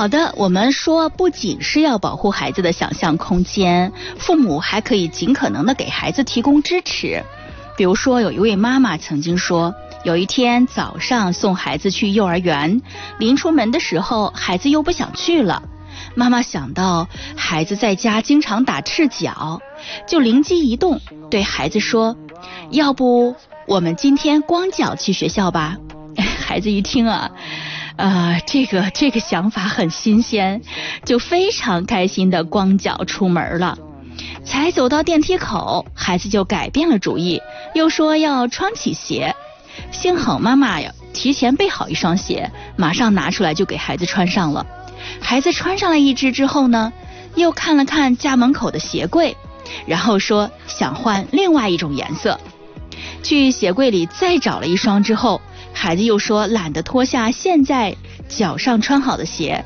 好的，我们说不仅是要保护孩子的想象空间，父母还可以尽可能的给孩子提供支持。比如说，有一位妈妈曾经说，有一天早上送孩子去幼儿园，临出门的时候，孩子又不想去了。妈妈想到孩子在家经常打赤脚，就灵机一动，对孩子说，要不我们今天光脚去学校吧。孩子一听啊，这个想法很新鲜，就非常开心的光脚出门了。才走到电梯口，孩子就改变了主意，又说要穿起鞋。幸好妈妈呀提前备好一双鞋，马上拿出来就给孩子穿上了。孩子穿上了一只之后呢，又看了看家门口的鞋柜，然后说想换另外一种颜色。去鞋柜里再找了一双之后，孩子又说懒得脱下现在脚上穿好的鞋，